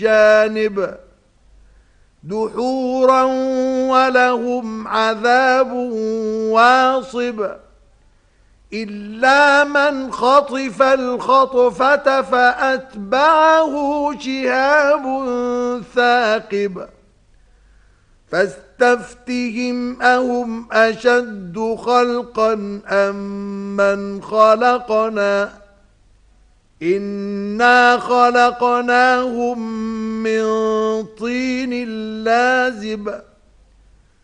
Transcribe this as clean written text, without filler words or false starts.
الجانب دحورا ولهم عذاب واصب إلا من خطف الخطفة فأتبعه شهاب ثاقب فاستفتهم أهم أشد خلقا أم من خلقنا إنا خلقناهم من طين لازب